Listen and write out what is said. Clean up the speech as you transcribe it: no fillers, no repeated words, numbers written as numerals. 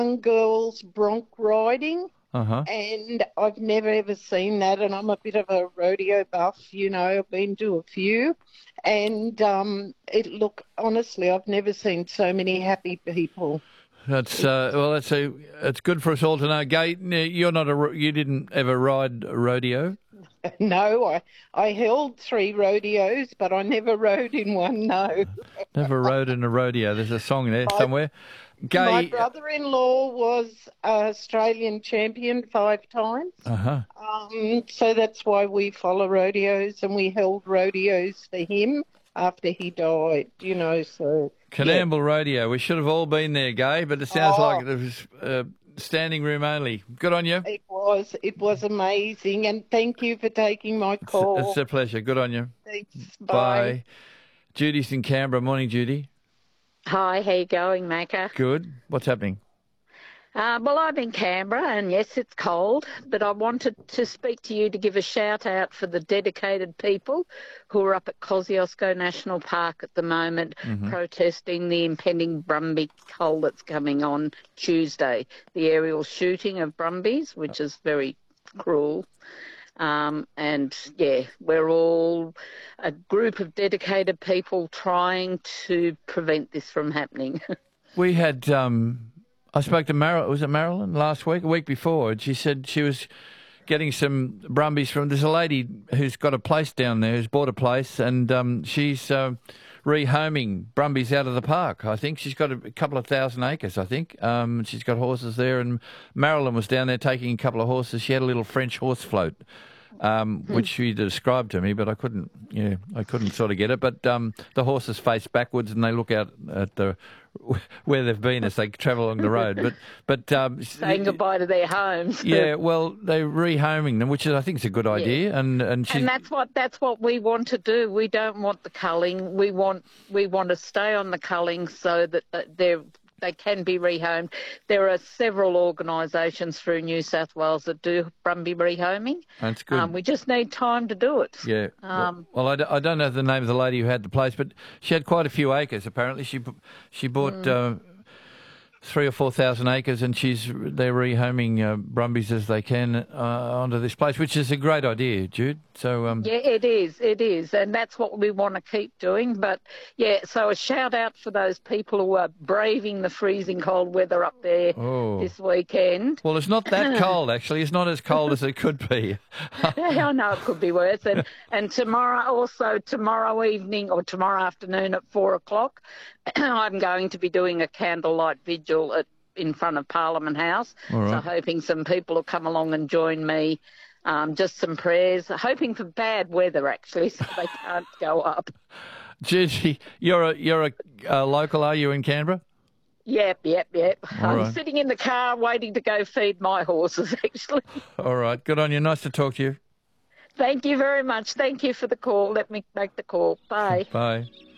young girls bronc riding, Uh-huh. and I've never ever seen that. And I'm a bit of a rodeo buff, I've been to a few, and honestly, I've never seen so many happy people. That's It, well. It's good for us all to know. Gay, you didn't ever ride a rodeo. no, I held three rodeos, but I never rode in one. No, Never rode in a rodeo. There's a song there my somewhere. my Gay. brother-in-law was Australian champion 5 times. Uh-huh. So that's why we follow rodeos, and we held rodeos for him after he died, so yeah. Canamble Rodeo. We should have all been there, Gay, but it sounds like Oh, it was standing room only. Good on you. it was amazing, and thank you for taking my It's call. a pleasure. Good on you. Thanks, bye. Bye. Judy's in Canberra. Morning, Judy. Hi, how you going, Macca? Good. What's happening? Well, I'm in Canberra, and yes, it's cold, but I wanted to speak to you to give a shout out for the dedicated people who are up at Kosciuszko National Park at the moment protesting the impending Brumby cull that's coming on Tuesday, the aerial shooting of Brumbies, which is very cruel. And yeah, we're all a group of dedicated people trying to prevent this from happening. We had. I spoke to was it Marilyn last week, a week before, and she said she was getting some Brumbies from. There's a lady who's got a place down there, who's bought a place, and she's rehoming Brumbies out of the park. I think she's got a couple of thousand acres. I think she's got horses there, and Marilyn was down there taking a couple of horses. She had a little French horse float. Which she described to me, but I couldn't sort of get it. But the horses face backwards and they look out at where they've been as they travel along the road. But Saying goodbye to their homes. yeah, well, they're rehoming them, which I think is a good idea. And that's what we want to do. We don't want the culling. We want to stay on the culling so that they can be rehomed. There are several organisations through New South Wales that do Brumby rehoming. That's good. We just need time to do it. Yeah. Well, I don't know the name of the lady who had the place, but she had quite a few acres. Apparently, she bought 3,000 or 4,000 acres, and they're rehoming Brumbies as they can onto this place, which is a great idea, Jude. So yeah, it is, and that's what we want to keep doing. But yeah, so a shout out for those people who are braving the freezing cold weather up there this weekend. Well, it's not that cold actually. It's not as cold as it could be. I know it could be worse. And tomorrow evening or tomorrow afternoon at 4:00, I'm going to be doing a candlelight vigil in front of Parliament House. All right. So hoping some people will come along and join me. Just some prayers, hoping for bad weather actually, so they can't go up. Gigi, you're a local, are you, in Canberra? Yep. All I'm right. sitting in the car waiting to go feed my horses actually. All right, good on you. Nice to talk to you. Thank you very much. Thank you for the call. Let me make the call. Bye. Bye.